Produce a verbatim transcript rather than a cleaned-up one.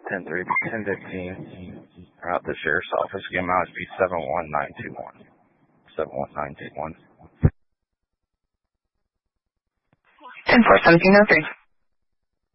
ten three, ten fifteen. Out the sheriff's office. Again, mileage be seven one nine two one. seven one nine two one. ten four seventeen oh three.